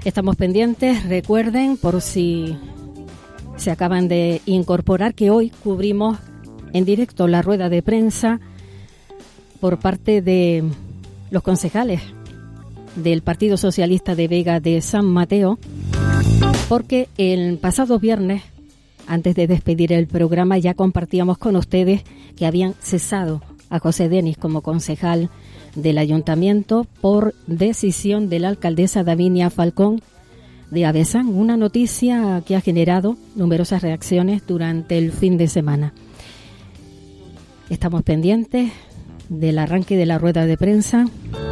Estamos pendientes, recuerden, por si se acaban de incorporar, que hoy cubrimos en directo la rueda de prensa por parte de los concejales del Partido Socialista de Vega de San Mateo, porque el pasado viernes, antes de despedir el programa, ya compartíamos con ustedes que habían cesado a José Denis como concejal del ayuntamiento por decisión de la alcaldesa Davinia Falcón de Avesán, una noticia que ha generado numerosas reacciones durante el fin de semana. Estamos pendientes del arranque de la rueda de prensa.